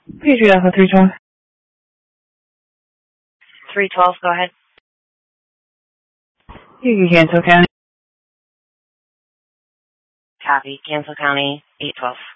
Please read off of 312. 312, go ahead. Cancel County. Copy. Cancel County, 812.